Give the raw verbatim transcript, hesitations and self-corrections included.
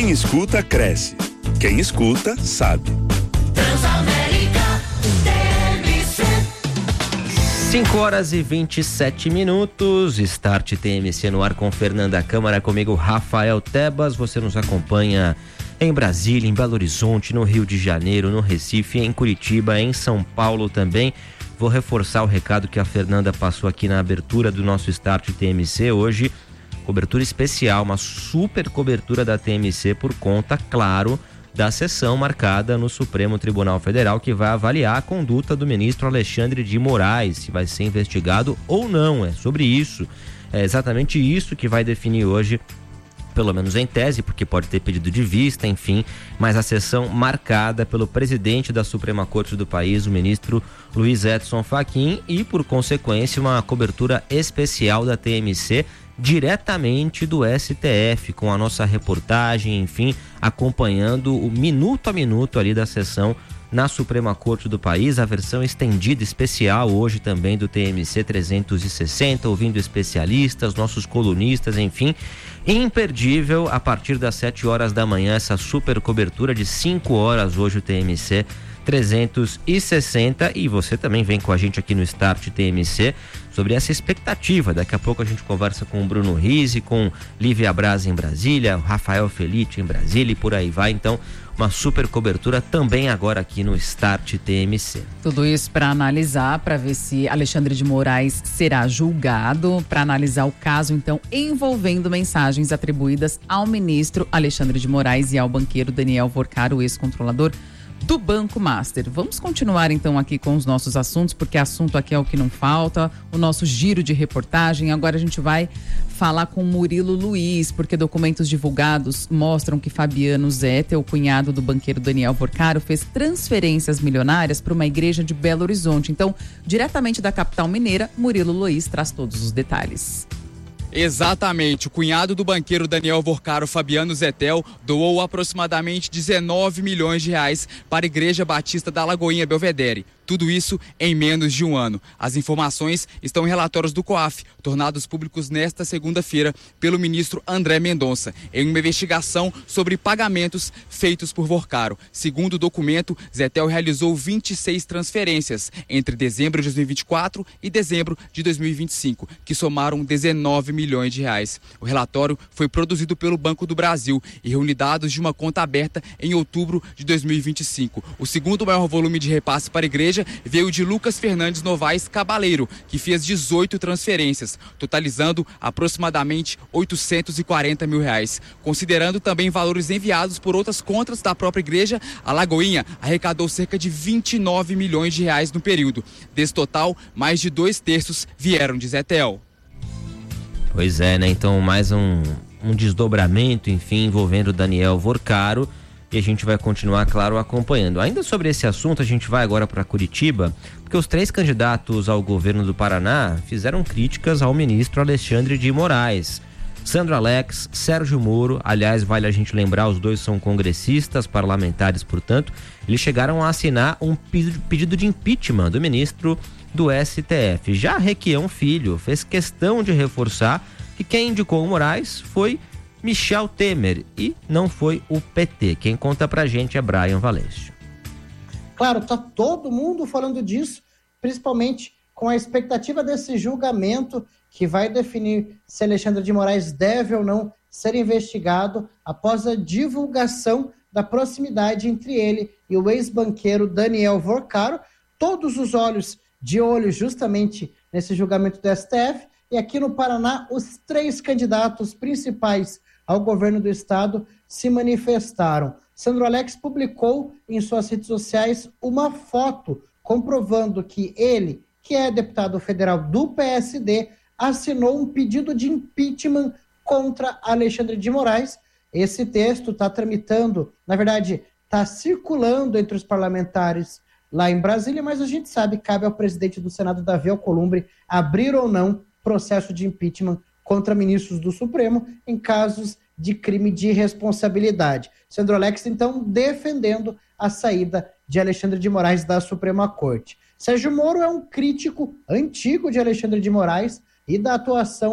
Quem escuta, cresce. Quem escuta, sabe. Transamérica T M C. cinco horas e vinte e sete minutos. Start T M C no ar com Fernanda Câmara, comigo Rafael Tebas. Você nos acompanha em Brasília, em Belo Horizonte, no Rio de Janeiro, no Recife, em Curitiba, em São Paulo também. Vou reforçar o recado que a Fernanda passou aqui na abertura do nosso Start T M C hoje. Cobertura especial, uma super cobertura da T M C por conta, claro, da sessão marcada no Supremo Tribunal Federal, que vai avaliar a conduta do ministro Alexandre de Moraes, se vai ser investigado ou não. É sobre isso, é exatamente isso que vai definir hoje, pelo menos em tese, porque pode ter pedido de vista, enfim, mas a sessão marcada pelo presidente da Suprema Corte do país, o ministro Luiz Edson Fachin, e por consequência uma cobertura especial da T M C diretamente do S T F, com a nossa reportagem, enfim, acompanhando o minuto a minuto ali da sessão na Suprema Corte do país, a versão estendida especial hoje também do T M C trezentos e sessenta, ouvindo especialistas, nossos colunistas, enfim, imperdível a partir das sete horas da manhã, essa super cobertura de cinco horas hoje o T M C trezentos e sessenta, e você também vem com a gente aqui no Start T M C sobre essa expectativa. Daqui a pouco a gente conversa com o Bruno Rizzi, com Lívia Braz em Brasília, o Rafael Felite em Brasília e por aí vai. Então, uma super cobertura também agora aqui no Start T M C. Tudo isso para analisar, para ver se Alexandre de Moraes será julgado, para analisar o caso, então, envolvendo mensagens atribuídas ao ministro Alexandre de Moraes e ao banqueiro Daniel Vorcaro, ex-controlador do Banco Master. Vamos continuar então aqui com os nossos assuntos, porque assunto aqui é o que não falta, o nosso giro de reportagem. Agora a gente vai falar com Murilo Luiz, porque documentos divulgados mostram que Fabiano Zettel, o cunhado do banqueiro Daniel Vorcaro, fez transferências milionárias para uma igreja de Belo Horizonte. Então, diretamente da capital mineira, Murilo Luiz traz todos os detalhes. Exatamente, o cunhado do banqueiro Daniel Vorcaro, Fabiano Zettel, doou aproximadamente dezenove milhões de reais para a Igreja Batista da Lagoinha Belvedere. Tudo isso em menos de um ano. As informações estão em relatórios do COAF, tornados públicos nesta segunda-feira pelo ministro André Mendonça, em uma investigação sobre pagamentos feitos por Vorcaro. Segundo o documento, Zettel realizou vinte e seis transferências entre dezembro de dois mil e vinte e quatro e dezembro de dois mil e vinte e cinco, que somaram dezenove milhões de reais. O relatório foi produzido pelo Banco do Brasil e reúne dados de uma conta aberta em outubro de dois mil e vinte e cinco. O segundo maior volume de repasse para a igreja veio de Lucas Fernandes Novaes Cabaleiro, que fez dezoito transferências, totalizando aproximadamente oitocentos e quarenta mil reais. Considerando também valores enviados por outras contas da própria igreja, a Lagoinha arrecadou cerca de vinte e nove milhões de reais no período. Desse total, mais de dois terços vieram de Zettel. Pois é, né? Então mais um, um desdobramento, enfim, envolvendo Daniel Vorcaro. E a gente vai continuar, claro, acompanhando. Ainda sobre esse assunto, a gente vai agora para Curitiba, porque os três candidatos ao governo do Paraná fizeram críticas ao ministro Alexandre de Moraes. Sandro Alex, Sérgio Moro, aliás, vale a gente lembrar, os dois são congressistas, parlamentares, portanto, eles chegaram a assinar um pedido de impeachment do ministro do S T F. Já Requião Filho fez questão de reforçar que quem indicou o Moraes foi Michel Temer e não foi o P T. Quem conta pra gente é Brian Valescio. Claro, tá todo mundo falando disso, principalmente com a expectativa desse julgamento que vai definir se Alexandre de Moraes deve ou não ser investigado após a divulgação da proximidade entre ele e o ex-banqueiro Daniel Vorcaro. Todos os olhos de olho justamente nesse julgamento do S T F, e aqui no Paraná os três candidatos principais ao governo do estado se manifestaram. Sandro Alex publicou em suas redes sociais uma foto comprovando que ele, que é deputado federal do P S D, assinou um pedido de impeachment contra Alexandre de Moraes. Esse texto está tramitando, na verdade, está circulando entre os parlamentares lá em Brasília, mas a gente sabe que cabe ao presidente do Senado, Davi Alcolumbre, abrir ou não processo de impeachment contra ministros do Supremo em casos de crime de responsabilidade. Sandro Alex, então, defendendo a saída de Alexandre de Moraes da Suprema Corte. Sérgio Moro é um crítico antigo de Alexandre de Moraes e da atuação